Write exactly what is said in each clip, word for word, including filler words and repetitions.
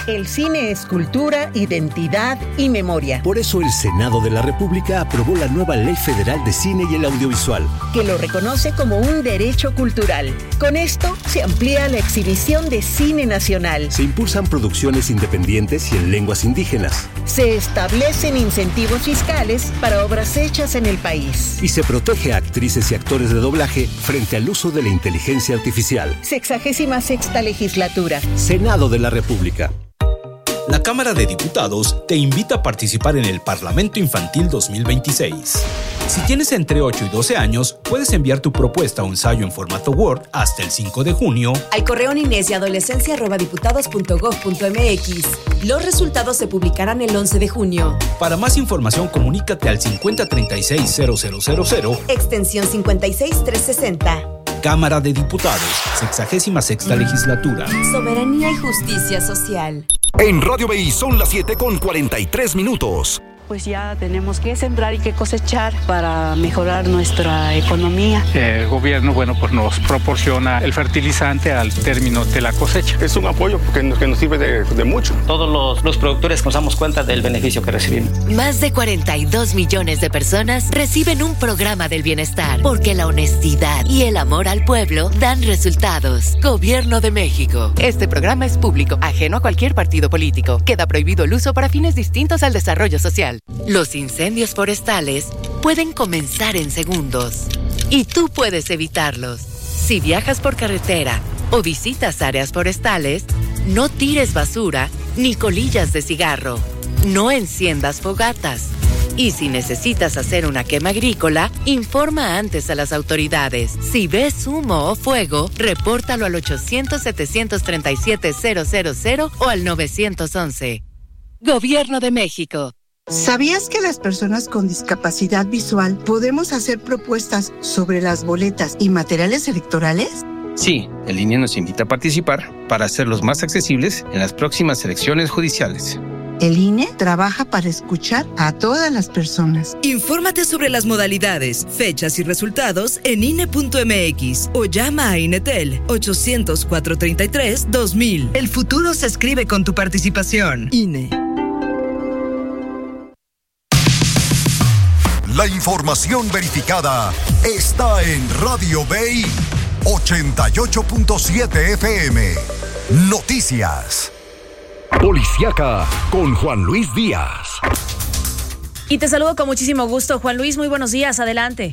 El cine es cultura, identidad y memoria. Por eso el Senado de la República aprobó la nueva Ley Federal de Cine y el Audiovisual, que lo reconoce como un derecho cultural. Con esto se amplía la exhibición de cine nacional. Se impulsan producciones independientes y en lenguas indígenas. Se establecen incentivos fiscales para obras hechas en el país. Y se protege a actrices y actores de doblaje frente al uso de la inteligencia artificial. Sexagésima sexta legislatura. Senado de la República. La Cámara de Diputados te invita a participar en el Parlamento Infantil dos mil veintiséis. Si tienes entre ocho y doce años, puedes enviar tu propuesta o ensayo en formato Word hasta el cinco de junio al correo niñez y adolescencia arroba diputados punto gob punto mx. Los resultados se publicarán el once de junio. Para más información, comunícate al cincuenta treinta y seis cero cero cero cero, extensión cincuenta y seis trescientos sesenta. Cámara de Diputados, sexagésima sexta legislatura. Soberanía y justicia social. En Radio B I son las siete con cuarenta y tres minutos. Pues ya tenemos que sembrar y que cosechar para mejorar nuestra economía. El gobierno, bueno, pues nos proporciona el fertilizante al término de la cosecha. Es un apoyo porque nos, que nos sirve de, de mucho. Todos los, los productores nos damos cuenta del beneficio que recibimos. Más de cuarenta y dos millones de personas reciben un programa del bienestar, porque la honestidad y el amor al pueblo dan resultados. Gobierno de México. Este programa es público, ajeno a cualquier partido político. Queda prohibido el uso para fines distintos al desarrollo social. Los incendios forestales pueden comenzar en segundos y tú puedes evitarlos. Si viajas por carretera o visitas áreas forestales, no tires basura ni colillas de cigarro. No enciendas fogatas. Y si necesitas hacer una quema agrícola, informa antes a las autoridades. Si ves humo o fuego, repórtalo al ochocientos, setecientos treinta y siete, cero cero cero o al nueve once. Gobierno de México. ¿Sabías que las personas con discapacidad visual podemos hacer propuestas sobre las boletas y materiales electorales? Sí, el I N E nos invita a participar para hacerlos más accesibles en las próximas elecciones judiciales. El I N E trabaja para escuchar a todas las personas. Infórmate sobre las modalidades, fechas y resultados en I N E punto M X o llama a INETEL ochocientos, cuatrocientos treinta y tres, dos mil. El futuro se escribe con tu participación. I N E. La información verificada está en Radio B I ochenta y ocho punto siete F M. Noticias. Policiaca con Juan Luis Díaz. Y te saludo con muchísimo gusto, Juan Luis. Muy buenos días, adelante.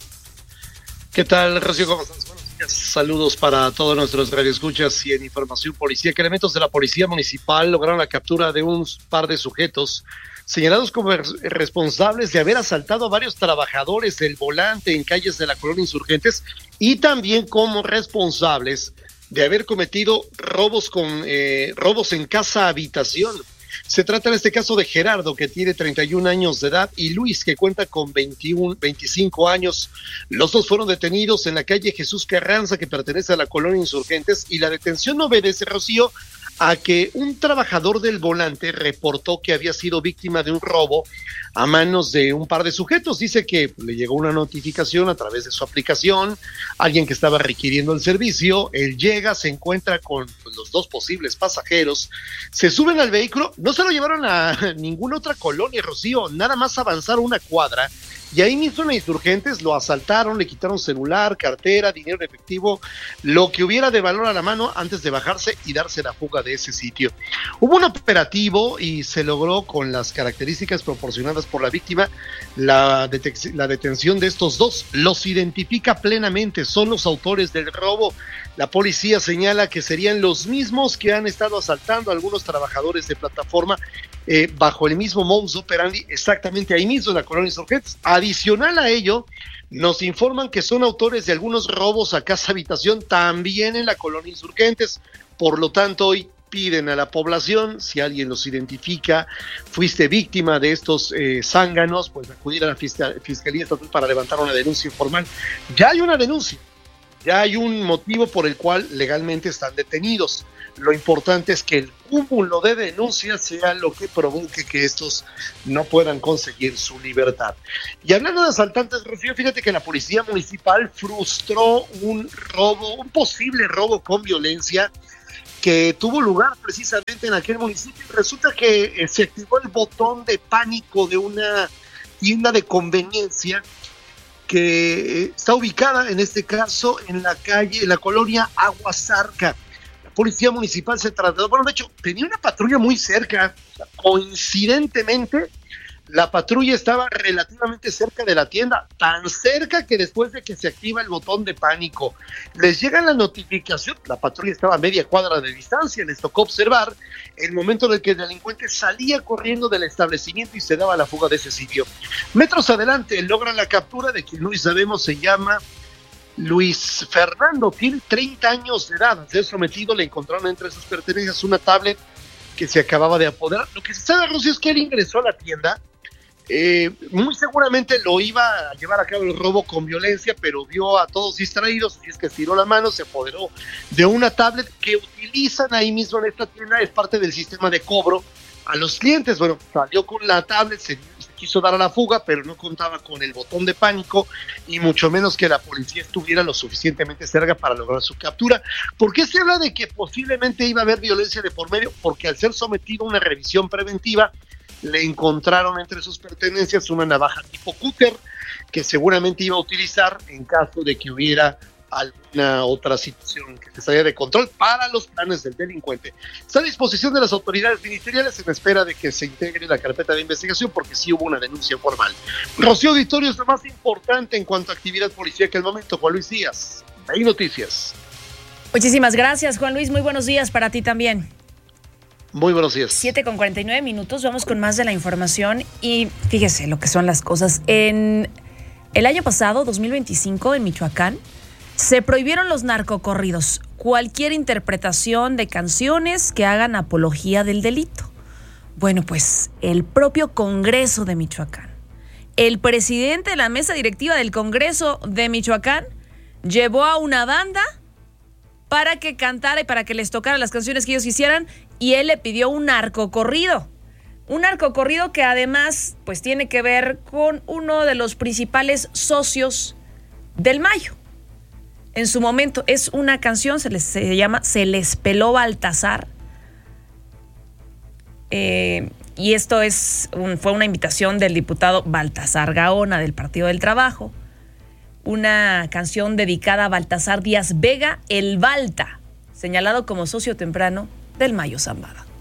¿Qué tal, Rocío? ¿Cómo estás? Buenos días. Saludos para todos nuestros radioescuchas y en información policíaca. Elementos de la Policía Municipal lograron la captura de un par de sujetos señalados como responsables de haber asaltado a varios trabajadores del Volante en calles de la colonia Insurgentes y también como responsables de haber cometido robos con eh, robos en casa habitación. Se trata en este caso de Gerardo, que tiene treinta y un años de edad, y Luis, que cuenta con veintiuno, veinticinco años. Los dos fueron detenidos en la calle Jesús Carranza, que pertenece a la colonia Insurgentes, y la detención obedece, Rocío, a que un trabajador del Volante reportó que había sido víctima de un robo a manos de un par de sujetos. Dice que le llegó una notificación a través de su aplicación, alguien que estaba requiriendo el servicio. Él llega, se encuentra con pues, los dos posibles pasajeros, se suben al vehículo, no se lo llevaron a ninguna otra colonia, Rocío, nada más avanzaron una cuadra, y ahí mismo en Insurgentes lo asaltaron, le quitaron celular, cartera, dinero en efectivo, lo que hubiera de valor a la mano antes de bajarse y darse la fuga de ese sitio. Hubo un operativo y se logró, con las características proporcionadas por la víctima, la, detec- la detención de estos dos. Los identifica plenamente, son los autores del robo. La policía señala que serían los mismos que han estado asaltando a algunos trabajadores de plataforma eh, bajo el mismo modus operandi, exactamente ahí mismo en la colonia Insurgentes. Adicional a ello, nos informan que son autores de algunos robos a casa habitación también en la colonia Insurgentes. Por lo tanto, hoy piden a la población, si alguien los identifica, fuiste víctima de estos eh, zánganos, pues acudir a la Fiscal- Fiscalía Estatal para levantar una denuncia formal. Ya hay una denuncia, ya hay un motivo por el cual legalmente están detenidos. Lo importante es que el cúmulo de denuncias sea lo que provoque que estos no puedan conseguir su libertad. Y hablando de asaltantes, Rocío, fíjate que la Policía Municipal frustró un robo, un posible robo con violencia que tuvo lugar precisamente en aquel municipio. Resulta que eh, se activó el botón de pánico de una tienda de conveniencia que eh, está ubicada en este caso en la calle, en la colonia Aguasarca. La policía municipal se trasladó, bueno, de hecho tenía una patrulla muy cerca. Coincidentemente la patrulla estaba relativamente cerca de la tienda, tan cerca que después de que se activa el botón de pánico, les llega la notificación. La patrulla estaba a media cuadra de distancia, les tocó observar el momento en el que el delincuente salía corriendo del establecimiento y se daba la fuga de ese sitio. Metros adelante logran la captura de quien hoy sabemos se llama Luis Fernando, tiene treinta años de edad. Al ser sometido le encontraron entre sus pertenencias una tablet que se acababa de apoderar. Lo que se sabe, Rocío, es que él ingresó a la tienda. Eh, muy seguramente lo iba a llevar a cabo el robo con violencia, pero vio a todos distraídos, así es que estiró la mano, se apoderó de una tablet que utilizan ahí mismo en esta tienda, es parte del sistema de cobro a los clientes. Bueno, salió con la tablet, se, se quiso dar a la fuga, pero no contaba con el botón de pánico y mucho menos que la policía estuviera lo suficientemente cerca para lograr su captura. ¿Por qué se habla de que posiblemente iba a haber violencia de por medio? Porque al ser sometido a una revisión preventiva, le encontraron entre sus pertenencias una navaja tipo cúter que seguramente iba a utilizar en caso de que hubiera alguna otra situación que se saliera de control para los planes del delincuente. Está a disposición de las autoridades ministeriales en espera de que se integre la carpeta de investigación porque sí hubo una denuncia formal. Rocío, Auditorio, es lo más importante en cuanto a actividad policíaca al momento. Juan Luis Díaz, hay noticias. Muchísimas gracias, Juan Luis. Muy buenos días para ti también. Muy buenos días. siete con cuarenta y nueve minutos, vamos con más de la información y fíjese lo que son las cosas. En el año pasado, dos mil veinticinco, en Michoacán, se prohibieron los narcocorridos, cualquier interpretación de canciones que hagan apología del delito. Bueno, pues el propio Congreso de Michoacán, el presidente de la mesa directiva del Congreso de Michoacán, llevó a una banda para que cantara y para que les tocara las canciones que ellos quisieran, y él le pidió un narcocorrido. Un narcocorrido que además pues tiene que ver con uno de los principales socios del Mayo. En su momento es una canción, se, les, se llama Se les peló Baltasar. Eh, y esto es un, fue una invitación del diputado Baltasar Gaona del Partido del Trabajo. Una canción dedicada a Baltasar Díaz Vega, el Balta, señalado como socio temprano del Mayo Zambada.